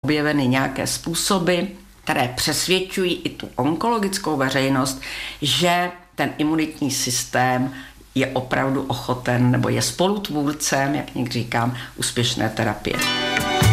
objeveny nějaké způsoby, které přesvědčují i tu onkologickou veřejnost, že ten imunitní systém je opravdu ochoten nebo je spolutvůrcem, jak někdy říkám, úspěšné terapie.